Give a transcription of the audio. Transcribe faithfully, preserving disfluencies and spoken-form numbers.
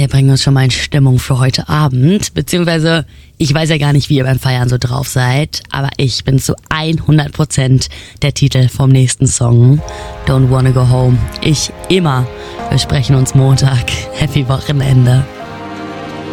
wir bringen uns schon mal in Stimmung für heute Abend. Beziehungsweise, ich weiß ja gar nicht, wie ihr beim Feiern so drauf seid, aber ich bin zu hundert Prozent der Titel vom nächsten Song. Don't Wanna Go Home. Ich immer. Wir sprechen uns Montag. Happy Wochenende.